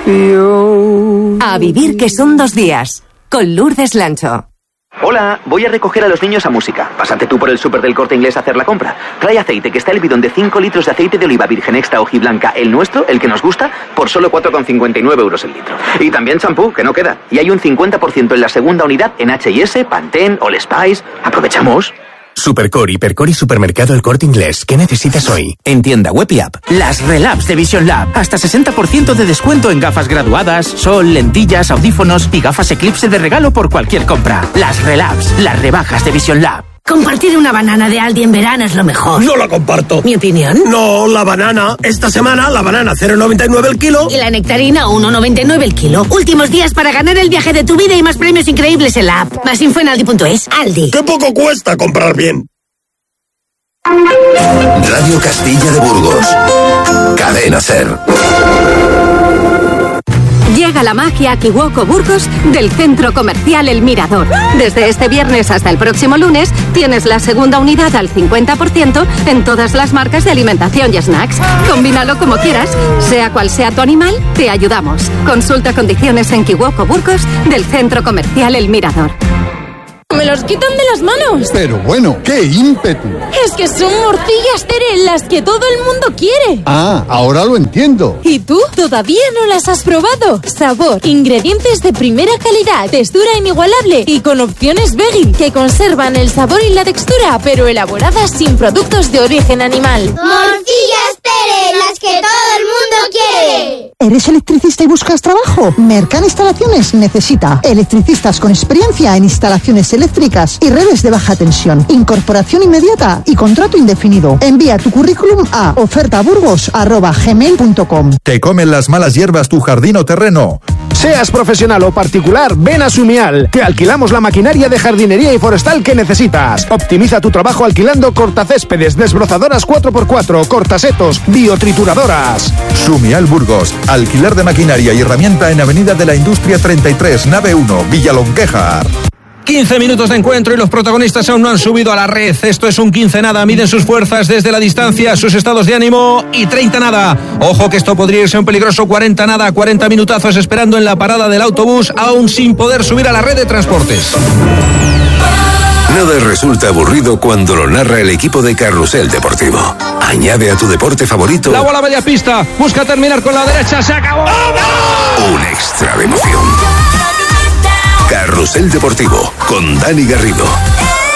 A vivir que son 2 días. Con Lourdes Lancho. Hola, voy a recoger a los niños a música. Pásate tú por el súper del Corte Inglés a hacer la compra. Trae aceite, que está el bidón de 5 litros de aceite de oliva virgen extra hojiblanca, el nuestro, el que nos gusta, por solo 4,59 euros el litro. Y también champú, que no queda. Y hay un 50% en la segunda unidad en H&S, Pantene, All Spice. ¿Aprovechamos? Supercore, Hipercore y Supermercado El Corte Inglés. ¿Qué necesitas hoy? En tienda web y app. Las Relabs de Vision Lab. Hasta 60% de descuento en gafas graduadas, sol, lentillas, audífonos y gafas Eclipse de regalo por cualquier compra. Las Relabs, las rebajas de Vision Lab. Compartir una banana de Aldi en verano es lo mejor. No la comparto. ¿Mi opinión? No, la banana. Esta semana la banana 0,99 el kilo. Y la nectarina 1,99 el kilo. Últimos días para ganar el viaje de tu vida y más premios increíbles en la app. Más info en aldi.es. Aldi. ¡Qué poco cuesta comprar bien! Radio Castilla de Burgos. Cadena SER. Llega la magia a Kiwoko Burgos del Centro Comercial El Mirador. Desde este viernes hasta el próximo lunes tienes la segunda unidad al 50% en todas las marcas de alimentación y snacks. Combínalo como quieras, sea cual sea tu animal, te ayudamos. Consulta condiciones en Kiwoko Burgos del Centro Comercial El Mirador. ¡Me los quitan de las manos! Pero bueno, ¡qué ímpetu! Es que son morcillas, Tere, las que todo el mundo quiere. Ah, ahora lo entiendo. ¿Y tú? ¿Todavía no las has probado? Sabor, ingredientes de primera calidad, textura inigualable y con opciones veggie que conservan el sabor y la textura, pero elaboradas sin productos de origen animal. ¡Morcillas, Tere, las que todo el mundo quiere! ¿Eres electricista y buscas trabajo? Mercan Instalaciones necesita electricistas con experiencia en instalaciones eléctricas y redes de baja tensión. Incorporación inmediata y contrato indefinido. Envía tu currículum a ofertaburgos@gmail.com. ¿Te comen las malas hierbas tu jardín o terreno? Seas profesional o particular, ven a Sumial. Te alquilamos la maquinaria de jardinería y forestal que necesitas. Optimiza tu trabajo alquilando cortacéspedes, desbrozadoras 4x4, cortasetos, biotrituradoras. Sumial Burgos. Alquiler de maquinaria y herramienta en Avenida de la Industria 33, nave 1, Villalonquejar. 15 minutos de encuentro y los protagonistas aún no han subido a la red. Esto es un 15 nada. Miden sus fuerzas desde la distancia, sus estados de ánimo y 30 nada. Ojo que esto podría irse un peligroso 40 nada. 40 minutazos esperando en la parada del autobús, aún sin poder subir a la red de transportes. Nada resulta aburrido cuando lo narra el equipo de Carrusel Deportivo. Añade a tu deporte favorito la bola media pista, busca terminar con la derecha, se acabó. un extra de emoción. Carrusel Deportivo con Dani Garrido.